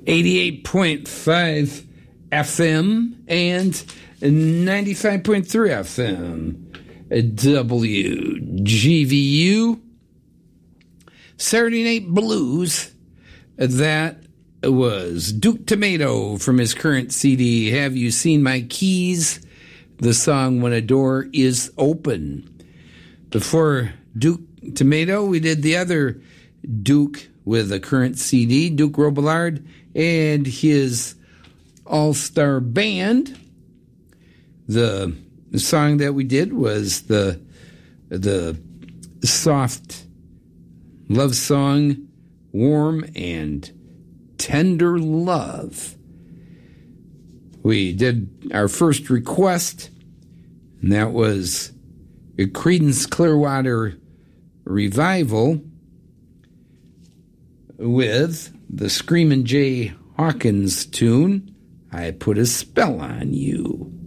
88.5 FM and 95.3 FM. WGVU. Saturday Night Blues. That was Duke Tomato from his current CD, Have You Seen My Keys? The song When a Door is Open. Before Duke Tomato, we did the other Duke with a current CD, Duke Robillard, and his all-star band. The song that we did was the soft love song, Warm and Tender Love. We did our first request, and that was a Creedence Clearwater Revival with the Screamin' Jay Hawkins tune, I Put a Spell on You.